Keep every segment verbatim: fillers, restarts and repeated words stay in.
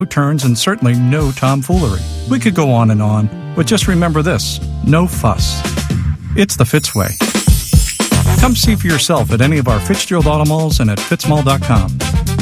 turns and certainly no tomfoolery. We could go on and on, but just remember this: no fuss. It's the Fitz way. Come see for yourself at any of our Fitzgerald Auto Malls and at fitzmall dot com.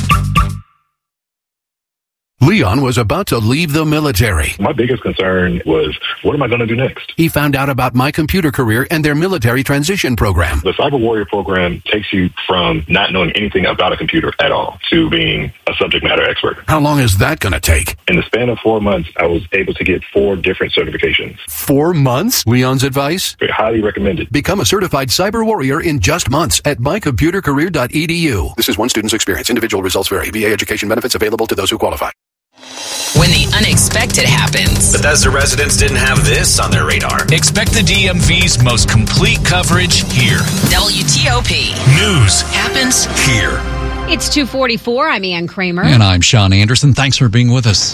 Leon was about to leave the military. My biggest concern was, what am I going to do next? He found out about My Computer Career and their military transition program. The Cyber Warrior program takes you from not knowing anything about a computer at all to being a subject matter expert. How long is that going to take? In the span of four months, I was able to get four different certifications. Four months? Leon's advice? Highly recommended. Become a certified cyber warrior in just months at my computer career dot e d u. This is one student's experience. Individual results vary. V A education benefits available to those who qualify. When the unexpected happens. Bethesda residents didn't have this on their radar. Expect the D M V's most complete coverage here. W T O P. News happens here. It's two forty-four. I'm Ann Kramer. And I'm Sean Anderson. Thanks for being with us.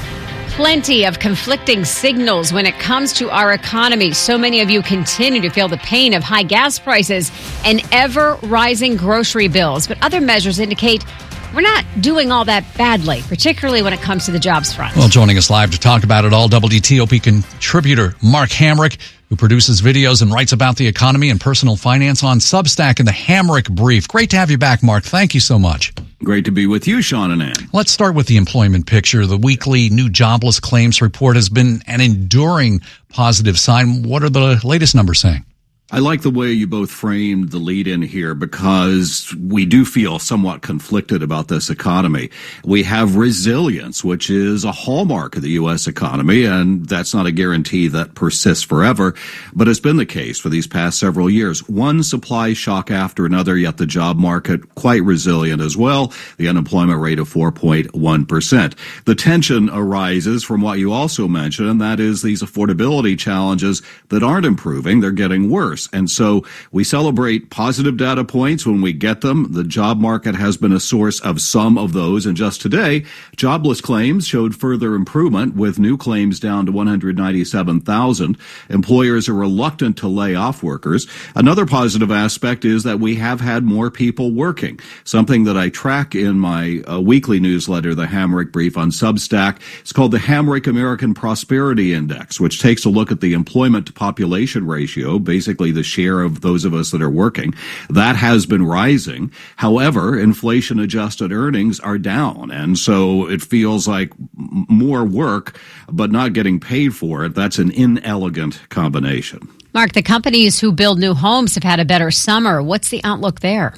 Plenty of conflicting signals when it comes to our economy. So many of you continue to feel the pain of high gas prices and ever-rising grocery bills. But other measures indicate we're not doing all that badly, particularly when it comes to the jobs front. Well, joining us live to talk about it all, W T O P contributor Mark Hamrick, who produces videos and writes about the economy and personal finance on Substack in the Hamrick Brief. Great to have you back, Mark. Thank you so much. Great to be with you, Sean and Ann. Let's start with the employment picture. The weekly new jobless claims report has been an enduring positive sign. What are the latest numbers saying? I like the way you both framed the lead in here because we do feel somewhat conflicted about this economy. We have resilience, which is a hallmark of the U S economy, and that's not a guarantee that persists forever, but it's been the case for these past several years. One supply shock after another, yet the job market quite resilient as well. The unemployment rate of four point one percent. The tension arises from what you also mentioned, and that is these affordability challenges that aren't improving. They're getting worse. And so we celebrate positive data points when we get them. The job market has been a source of some of those. And just today, jobless claims showed further improvement with new claims down to one hundred ninety-seven thousand. Employers are reluctant to lay off workers. Another positive aspect is that we have had more people working, something that I track in my uh, weekly newsletter, the Hamrick Brief on Substack. It's called the Hamrick American Prosperity Index, which takes a look at the employment to population ratio, basically the share of those of us that are working. That has been rising. However, inflation-adjusted earnings are down, and so it feels like more work, but not getting paid for it. That's an inelegant combination. Mark, the companies who build new homes have had a better summer. What's the outlook there?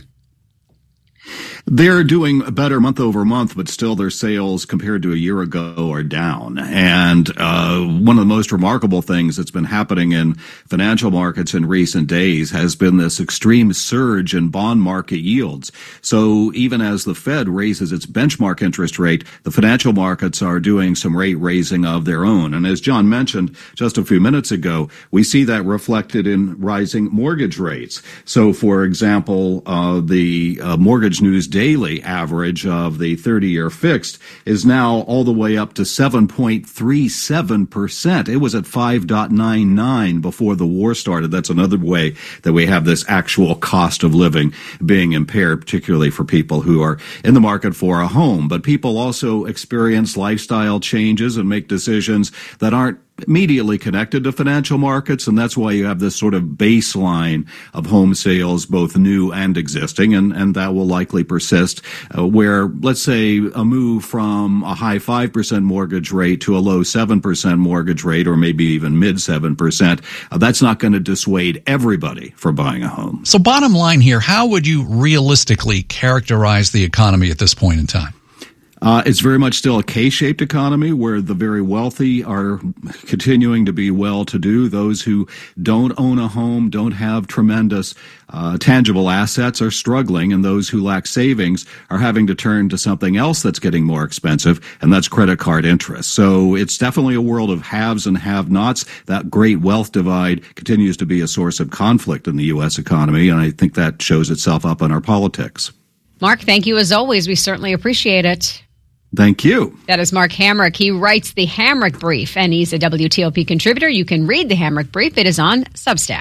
They're doing better month over month, but still their sales compared to a year ago are down. And uh one of the most remarkable things that's been happening in financial markets in recent days has been this extreme surge in bond market yields. So even as the Fed raises its benchmark interest rate, the financial markets are doing some rate raising of their own. And as John mentioned just a few minutes ago, we see that reflected in rising mortgage rates. So, for example, uh the uh, Mortgage News daily average of the thirty-year fixed is now all the way up to seven point three seven percent. It was at five point nine nine before the war started. That's another way that we have this actual cost of living being impaired, particularly for people who are in the market for a home. But people also experience lifestyle changes and make decisions that aren't immediately connected to financial markets, and that's why you have this sort of baseline of home sales, both new and existing, and, and that will likely persist, uh, where, let's say, a move from a high five percent mortgage rate to a low seven percent mortgage rate, or maybe even mid seven percent, uh, that's not going to dissuade everybody from buying a home. So bottom line here, how would you realistically characterize the economy at this point in time? Uh, it's very much still a K-shaped economy where the very wealthy are continuing to be well-to-do. Those who don't own a home, don't have tremendous uh, tangible assets are struggling, and those who lack savings are having to turn to something else that's getting more expensive, and that's credit card interest. So it's definitely a world of haves and have-nots. That great wealth divide continues to be a source of conflict in the U S economy, and I think that shows itself up in our politics. Mark, thank you as always. We certainly appreciate it. Thank you. That is Mark Hamrick. He writes the Hamrick Brief, and he's a W T O P contributor. You can read the Hamrick Brief. It is on Substack.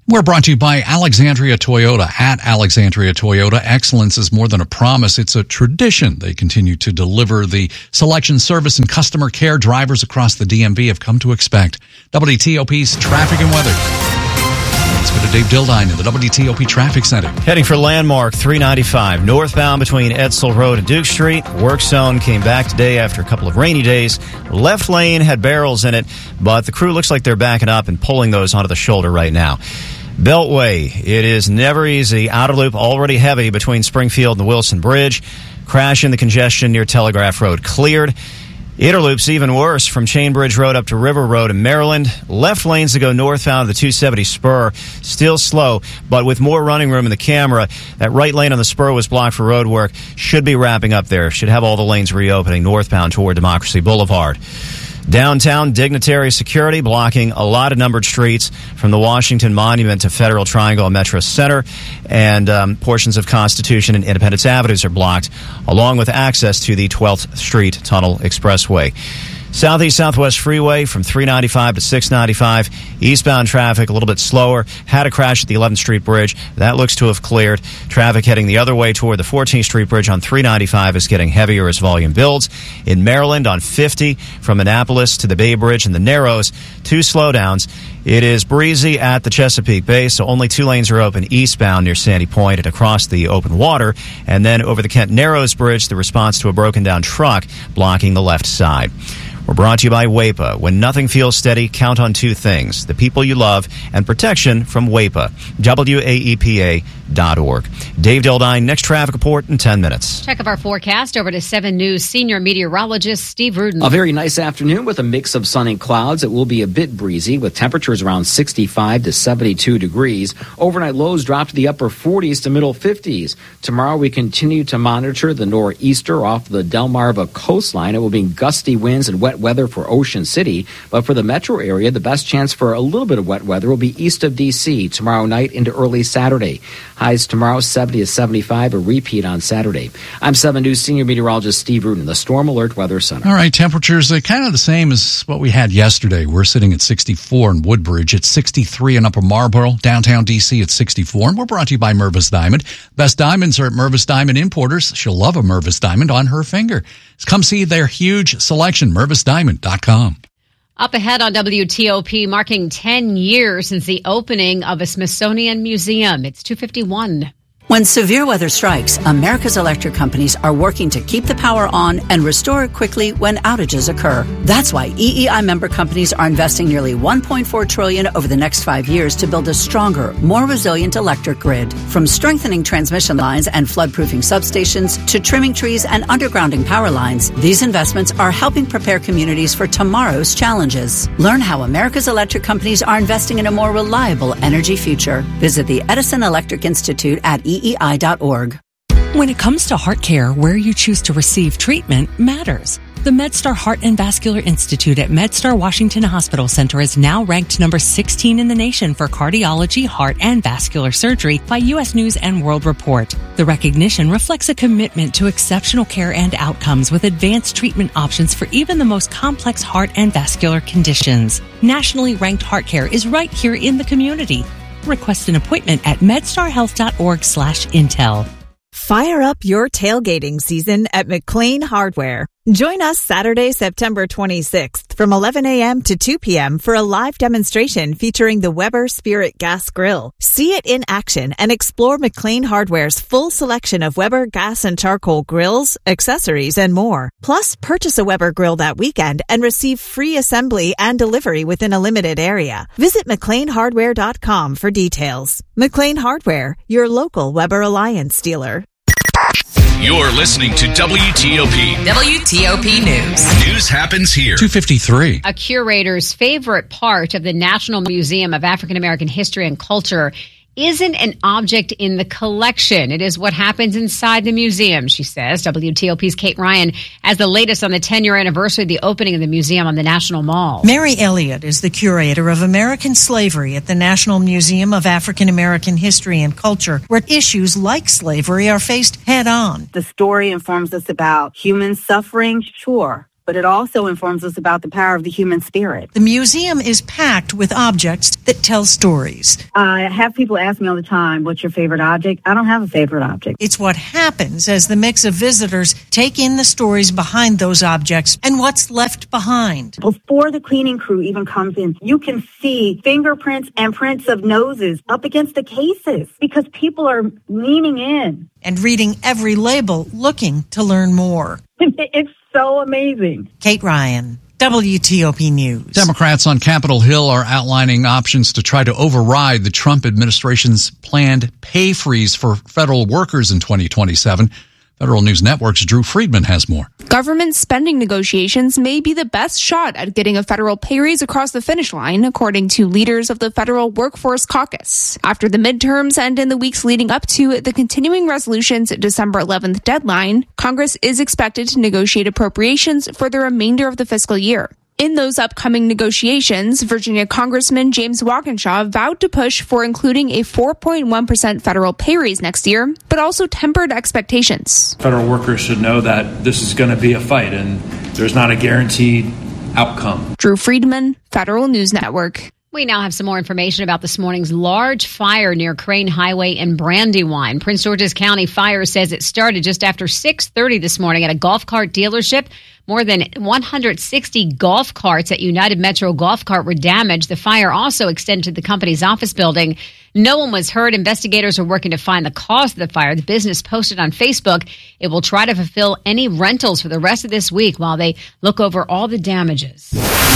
We're brought to you by Alexandria Toyota. At Alexandria Toyota, excellence is more than a promise. It's a tradition. They continue to deliver the selection, service, and customer care drivers across the D M V have come to expect. W T O P's traffic and weather. Let's go to Dave Dildine in the W T O P Traffic Center. Heading for Landmark three ninety-five, northbound between Edsel Road and Duke Street. Work zone came back today after a couple of rainy days. Left lane had barrels in it, but the crew looks like they're backing up and pulling those onto the shoulder right now. Beltway, it is never easy. Outer loop already heavy between Springfield and the Wilson Bridge. Crash in the congestion near Telegraph Road cleared. Inner loop's even worse from Chainbridge Road up to River Road in Maryland. Left lanes to go northbound of the two seventy spur, still slow, but with more running room in the camera. That right lane on the spur was blocked for road work. Should be wrapping up there. Should have all the lanes reopening northbound toward Democracy Boulevard. Downtown, dignitary security blocking a lot of numbered streets from the Washington Monument to Federal Triangle and Metro Center, and um, portions of Constitution and Independence Avenues are blocked, along with access to the twelfth Street Tunnel Expressway. Southeast Southwest Freeway from three ninety-five to six ninety-five. Eastbound traffic a little bit slower. Had a crash at the eleventh Street Bridge. That looks to have cleared. Traffic heading the other way toward the fourteenth Street Bridge on three ninety-five is getting heavier as volume builds. In Maryland on fifty from Annapolis to the Bay Bridge and the Narrows, two slowdowns. It is breezy at the Chesapeake Bay, so only two lanes are open eastbound near Sandy Point and across the open water. And then over the Kent Narrows Bridge, the response to a broken down truck blocking the left side. We're brought to you by W A P A. When nothing feels steady, count on two things: the people you love and protection from W A P A. W A E P A dot org. Dave Dildine, next traffic report in ten minutes. Check of our forecast over to seven News senior meteorologist Steve Rudin. A very nice afternoon with a mix of sun and clouds. It will be a bit breezy with temperatures around sixty-five to seventy-two degrees. Overnight lows drop to the upper forties to middle fifties. Tomorrow we continue to monitor the nor'easter off the Delmarva coastline. It will be gusty winds and wet weather for Ocean City, but for the metro area, the best chance for a little bit of wet weather will be east of D C tomorrow night into early Saturday. Highs tomorrow seventy to seventy-five, a repeat on Saturday. I'm seven News senior meteorologist Steve Rudin, the Storm Alert Weather Center. All right, temperatures are kind of the same as what we had yesterday. We're sitting at sixty-four in Woodbridge. It's sixty-three in Upper Marlboro. Downtown D C at sixty-four. And we're brought to you by Mervis Diamond. Best diamonds are at Mervis Diamond Importers. She'll love a Mervis Diamond on her finger. Come see their huge selection, mervis diamond dot com. Up ahead on W T O P, marking ten years since the opening of a Smithsonian Museum. It's two fifty-one. When severe weather strikes, America's electric companies are working to keep the power on and restore it quickly when outages occur. That's why E E I member companies are investing nearly one point four trillion dollars over the next five years to build a stronger, more resilient electric grid. From strengthening transmission lines and flood-proofing substations to trimming trees and undergrounding power lines, these investments are helping prepare communities for tomorrow's challenges. Learn how America's electric companies are investing in a more reliable energy future. Visit the Edison Electric Institute at E E I dot org. When it comes to heart care, where you choose to receive treatment matters. The MedStar Heart and Vascular Institute at MedStar Washington Hospital Center is now ranked number sixteen in the nation for cardiology, heart, and vascular surgery by U S News and World Report. The recognition reflects a commitment to exceptional care and outcomes with advanced treatment options for even the most complex heart and vascular conditions. Nationally ranked heart care is right here in the community. Request an appointment at medstarhealth.org slash intel. Fire up your tailgating season at McLean Hardware. Join us Saturday, September twenty-sixth from eleven a.m. to two p.m. for a live demonstration featuring the Weber Spirit Gas Grill. See it in action and explore McLean Hardware's full selection of Weber gas and charcoal grills, accessories, and more. Plus, purchase a Weber grill that weekend and receive free assembly and delivery within a limited area. Visit McLean Hardware dot com for details. McLean Hardware, your local Weber Alliance dealer. You're listening to W T O P. W T O P News. News happens here. two fifty-three. A curator's favorite part of the National Museum of African American History and Culture isn't an object in the collection. It is what happens inside the museum, she says. W T O P's Kate Ryan has the latest on the ten-year anniversary of the opening of the museum on the National Mall. Mary Elliott is the curator of American Slavery at the National Museum of African American History and Culture, where issues like slavery are faced head-on. The story informs us about human suffering, sure, but it also informs us about the power of the human spirit. The museum is packed with objects that tell stories. I have people ask me all the time, what's your favorite object? I don't have a favorite object. It's what happens as the mix of visitors take in the stories behind those objects and what's left behind. Before the cleaning crew even comes in, you can see fingerprints and prints of noses up against the cases because people are leaning in. And reading every label, looking to learn more. It's so amazing. Kate Ryan, W T O P News. Democrats on Capitol Hill are outlining options to try to override the Trump administration's planned pay freeze for federal workers in twenty twenty-seven. Federal News Network's Drew Friedman has more. Government spending negotiations may be the best shot at getting a federal pay raise across the finish line, according to leaders of the Federal Workforce Caucus. After the midterms and in the weeks leading up to the continuing resolution's December eleventh deadline, Congress is expected to negotiate appropriations for the remainder of the fiscal year. In those upcoming negotiations, Virginia Congressman James Walkinshaw vowed to push for including a four point one percent federal pay raise next year, but also tempered expectations. Federal workers should know that this is going to be a fight and there's not a guaranteed outcome. Drew Friedman, Federal News Network. We now have some more information about this morning's large fire near Crane Highway in Brandywine. Prince George's County Fire says it started just after six thirty this morning at a golf cart dealership. More than one hundred sixty golf carts at United Metro Golf Cart were damaged. The fire also extended to the company's office building. No one was hurt. Investigators are working to find the cause of the fire. The business posted on Facebook it will try to fulfill any rentals for the rest of this week while they look over all the damages.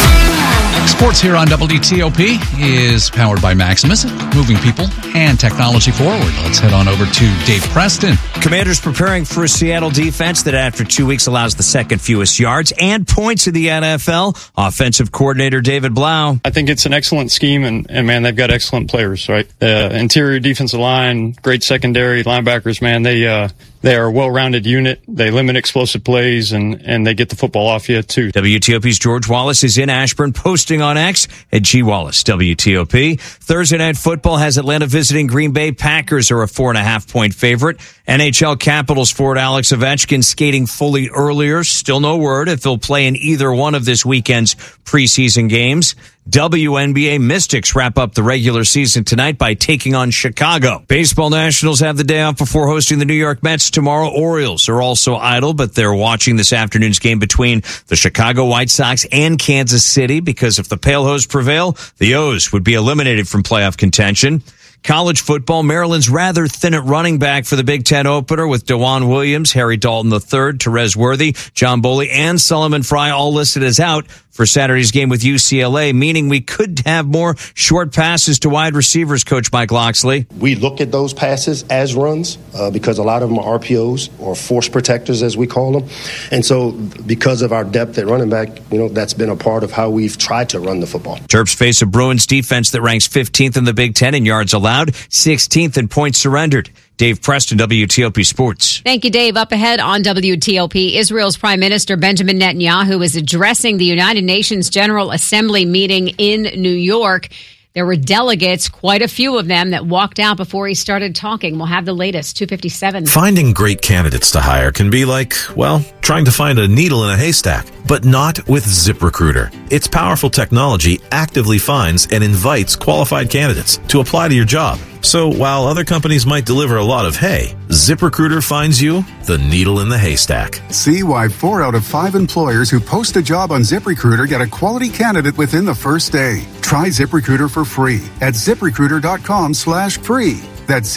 Sports here on W T O P is powered by Maximus, moving people and technology forward. Let's head on over to Dave Preston. Commanders preparing for a Seattle defense that after two weeks allows the second fewest yards and points in the N F L. Offensive coordinator David Blau. I think it's an excellent scheme, and, and man, they've got excellent players, right? Uh, interior defensive line, great secondary, linebackers, man, they uh, they are a well-rounded unit. They limit explosive plays, and, and they get the football off you, too. W T O P's George Wallace is in Ashburn, posting on X at G Wallace, W T O P. Thursday Night Football has Atlanta visiting Green Bay. Packers are a four and a half point favorite. N H L Capitals forward Alex Ovechkin skating fully earlier. Still no word if he'll play in either one of this weekend's preseason games. W N B A Mystics wrap up the regular season tonight by taking on Chicago. Baseball Nationals have the day off before hosting the New York Mets tomorrow. Orioles are also idle, but they're watching this afternoon's game between the Chicago White Sox and Kansas City because if the Pale Hose prevail, the O's would be eliminated from playoff contention. College football, Maryland's rather thin at running back for the Big Ten opener with DeJuan Williams, Harry Dalton the third, Terez Worthy, John Boley, and Solomon Fry all listed as out for Saturday's game with U C L A, meaning we could have more short passes to wide receivers, Coach Mike Loxley. We look at those passes as runs uh, because a lot of them are R P Os or force protectors, as we call them. And so because of our depth at running back, you know, that's been a part of how we've tried to run the football. Terps face a Bruins defense that ranks fifteenth in the Big Ten in yards allowed, sixteenth in points surrendered. Dave Preston, W T O P Sports. Thank you, Dave. Up ahead on W T O P, Israel's Prime Minister Benjamin Netanyahu is addressing the United Nations General Assembly meeting in New York. There were delegates, quite a few of them, that walked out before he started talking. We'll have the latest, two fifty-seven. Finding great candidates to hire can be like, well, trying to find a needle in a haystack, but not with ZipRecruiter. Its powerful technology actively finds and invites qualified candidates to apply to your job. So while other companies might deliver a lot of hay, ZipRecruiter finds you the needle in the haystack. See why four out of five employers who post a job on ZipRecruiter get a quality candidate within the first day. Try ZipRecruiter for free at ZipRecruiter.com slash free. That's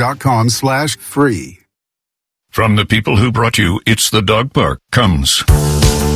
ZipRecruiter.com slash free. From the people who brought you It's the Dog Park comes